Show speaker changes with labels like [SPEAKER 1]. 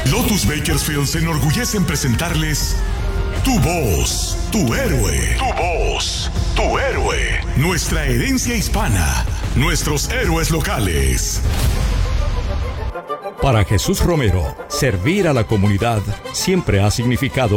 [SPEAKER 1] Lotus Bakersfield se enorgullece en presentarles Tu Voz, Tu Héroe. Tu Voz, Tu Héroe. Nuestra herencia hispana, nuestros héroes locales.
[SPEAKER 2] Para Jesús Romero, servir a la comunidad siempre ha significado